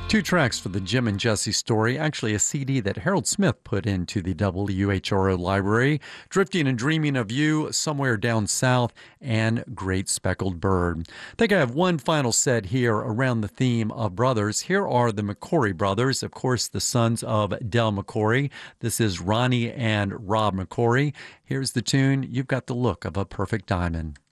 Two tracks for the Jim and Jesse story, actually a CD that Harold Smith put into the WHRO library. Drifting and Dreaming of You, Somewhere Down South, and Great Speckled Bird. I think I have one final set here around the theme of brothers. Here are the McCoury brothers, of course, the sons of Del McCoury. This is Ronnie and Rob McCoury. Here's the tune, You've Got the Look of a Perfect Diamond.